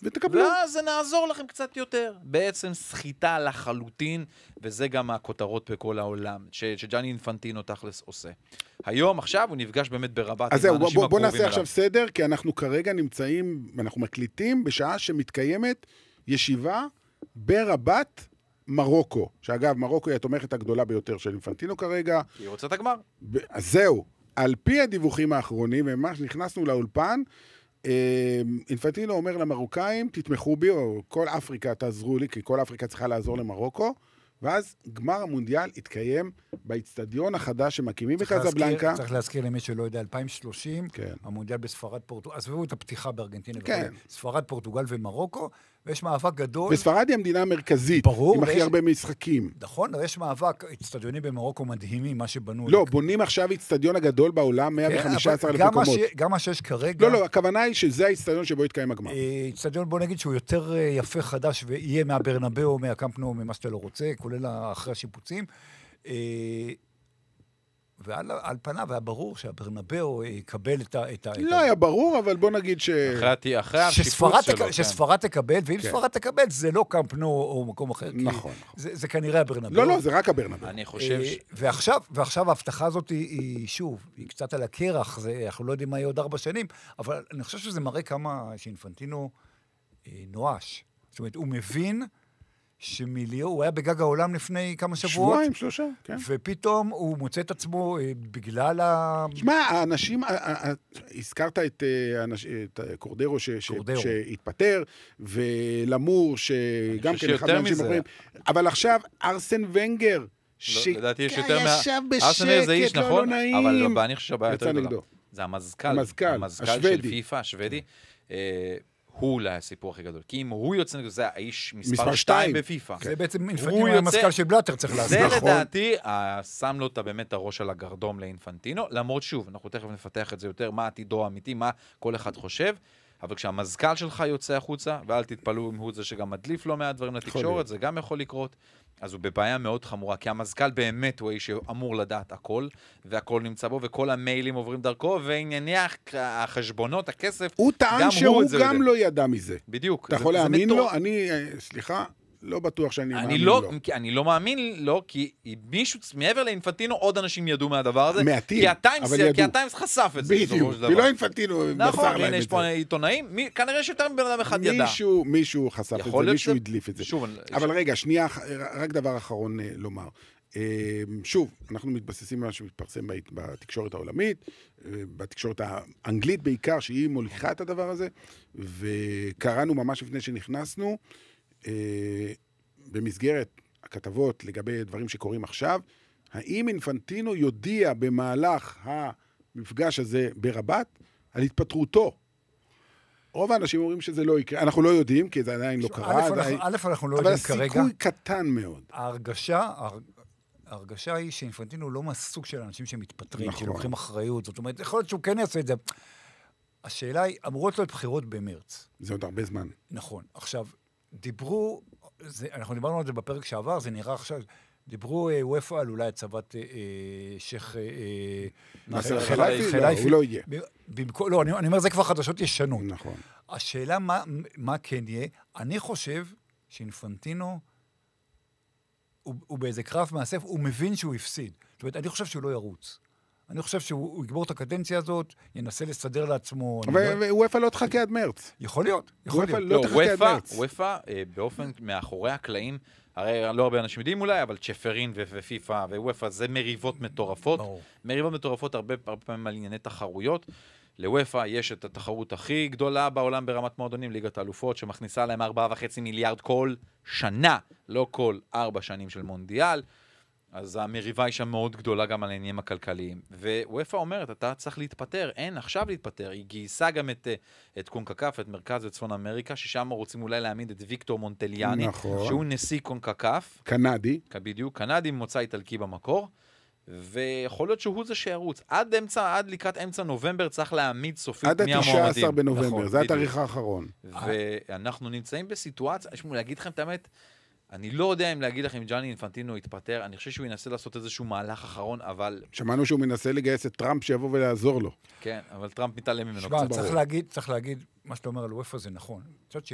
ותקבלו. ואז זה נעזור לכם קצת יותר. בעצם סחיטה לחלוטין, וזה גם הכותרות בכל העולם, שג'אני אינפנטינו תכלס עושה. היום, עכשיו, הוא נפגש באמת ברבת אז עם האנשים זהו, בוא הקרובים נעשה אליו. עכשיו סדר, כי אנחנו כרגע נמצאים, אנחנו מקליטים בשעה שמתקיימת ישיבה ברבת מרוקו, שאגב, מרוקו היא התומכת הגדולה ביותר של אינפנטינו כרגע. היא רוצה את הגמר. אז זהו, על פי הדיווחים האחרונים, ממש נכנסנו לאולפן, אינפנטינו אומר למרוקאים, תתמכו בי, או כל אפריקה תעזרו לי, כי כל אפריקה צריכה לעזור למרוקו, ואז גמר המונדיאל התקיים באצטדיון החדש שמקימים בקזבלנקה. צריך להזכיר למי שלא יודע, 2030, כן. המונדיאל בספרד פורטוגל, עזבו את הפתיחה בארגנטינה, כן. ספרד, פורטוגל ומרוקו, ויש מאבק גדול. וספרד היא המדינה המרכזית, ברור, עם הכי הרבה משחקים. נכון, יש מאבק, אצטדיונים במרוקו מדהימים, מה שבנו. לא, בונים עכשיו אצטדיון הגדול בעולם, 115,000 מקומות. גם מה שיש כרגע. לא, הכוונה היא שזה האצטדיון שבו יתקיים הגמר. אצטדיון, בוא נגיד שהוא יותר יפה חדש, ויהיה מהברנבאו, מהקמפנו, ממה שאתה לא רוצה, כולל אחרי השיפוצים. ועל פניו היה ברור שהברנבאו יקבל את לא היה ברור, אבל בוא נגיד אחרי השיפוץ שלו. שספרד תקבל, ואם ספרד תקבל, זה לא קמפנו או מקום אחר. נכון. זה כנראה הברנבאו. לא, זה רק הברנבאו. אני חושב ועכשיו ההבטחה הזאת היא שוב, היא קצת על הקרח, אנחנו לא יודעים מה יהיה עוד 4 שנים, אבל אני חושב שזה מראה כמה שאינפנטינו נואש. זאת אומרת, הוא מבין שמיליו, הוא היה בגג העולם לפני כמה שבועות. שבועיים, 3, כן. ופתאום הוא מוצא את עצמו בגלל שמע, האנשים, הזכרת את קורדרו שהתפטר, ולמור שגם כן אחד מהאנשים אומרים, אבל עכשיו ארסן ונגר, לדעתי יש יותר שישב בשקט, לא נעים. אבל אני חושב שהבעיה יותר גדולה. זה המזכ"ל של פיפה, השוודי. הוא אולי הסיפור הכי גדול. כי אם הוא יוצא נגדו, זה האיש מספר 2 בפיפה. זה בעצם אינפנטינו המזכ"ל של בלאטר צריך לעשות. זה לדעתי, שם לו באמת הראש על הגרדום לאינפנטינו, למרות שוב, אנחנו תכף נפתח את זה יותר, מה עתידו האמיתי, מה כל אחד חושב, אבל כשהמזכ"ל שלך יוצא החוצה, ואל תתפלאו אם הוא זה שגם מדליף לו מהדברים לתקשורת, זה גם יכול לקרות, אז הוא בבעיה מאוד חמורה, כי המזכ"ל באמת הוא האיש שאמור לדעת הכל, והכל נמצא בו, וכל המיילים עוברים דרכו, וענייני החשבונות, הכסף, הוא טען שהוא גם לא ידע מזה. בדיוק. אתה יכול להאמין לו? אני, סליחה, לא בטוח שאני מאמין לו. אני לא מאמין לו, כי מישהו, מעבר לאינפנטינו, עוד אנשים ידעו מהדבר הזה. מעטים, אבל ידעו. כי הטיימס חשף את זה. בדיוק, ולא אינפנטינו מסר להם את זה. נכון, הנה יש פה עיתונאים, כנראה שיותר מבן אדם אחד ידע. מישהו חשף את זה, מישהו הדליף את זה. אבל רגע, שנייה, רק דבר אחרון לומר. שוב, אנחנו מתבססים על מה שמתפרסם בתקשורת העולמית, בתקשורת האנגלית בעיקר, שהיא מוליכה את הדבר הזה, וקראנו ממש לפני שנכנסנו, במסגרת הכתבות לגבי דברים שקורים עכשיו, האם אינפנטינו יודיע במהלך המפגש הזה ברבת על התפטרותו? רוב האנשים אומרים שזה לא יקרה. אנחנו לא יודעים, כי זה עדיין לא קרה. א', אנחנו לא יודעים כרגע. אבל הסיכוי קטן מאוד. ההרגשה היא שאינפנטינו לא מהסוג של אנשים שמתפטרים, שלוקחים אחריות. זאת אומרת, יכול להיות שהוא כן יעשה את זה. השאלה היא, אמורות להיות בחירות במרץ. זה עוד הרבה זמן. נכון. עכשיו, אנחנו דיברנו על זה בפרק שעבר, זה נראה עכשיו, דיברו וופא על אולי הצבת שייך חלייפי, הוא לא יהיה. לא, אני אומר, זה כבר חדשות ישנות. נכון. השאלה מה כן יהיה, אני חושב שאינפנטינו, הוא באיזה קרב מאסף, הוא מבין שהוא הפסיד. זאת אומרת, אני חושב שהוא לא ירוץ. אני חושב שהוא יגבור את הקדנציה הזאת, ינסה לסדר לעצמו. אבל וופא לא תחכה עד מרץ. יכול להיות. וופא לא תחכה עד מרץ. וופא באופן מאחורי הקלעים, הרי לא הרבה אנשים יודעים אולי, אבל צ'פרין ופיפה ווופא זה מריבות מטורפות. מריבות מטורפות הרבה פעמים על ענייני תחרויות. לוופא יש את התחרות הכי גדולה בעולם ברמת מועדונים, ליגת האלופות, שמכניסה להם 4.5 מיליארד כל שנה, לא כל 4 שנים של מונדיאל. אז המריבה היא שם מאוד גדולה גם על העניינים הכלכליים. ווופא אומרת, אתה צריך להתפטר, אין עכשיו להתפטר. היא גייסה גם את קונקקף, את מרכז וצפון אמריקה, ששם רוצים אולי להעמיד את ויקטור מונטליאני, נכון. שהוא נשיא קונקקף. קנדי. בדיוק, קנדי ממוצא איטלקי במקור. ויכול להיות שהוא זה שירוץ. עד לקראת אמצע נובמבר צריך להעמיד סופית מי המועמדים. עד ה-19 בנובמבר, נכון, זה התאריך האחרון. ואנחנו נמצאים בסיטואציה, יש לנו להגיד לכם את האמת, אני לא יודע אם להגיד לכם ג'אני אינפנטינו יתפטר, אני חושב שהוא ינסה לעשות איזשהו מהלך אחרון, אבל... שמענו שהוא מנסה לגייס את טראמפ שיבוא ולעזור לו. כן, אבל טראמפ מתעלם ממנו. שמע, צריך להגיד, מה שאתה אומר על וופא זה נכון.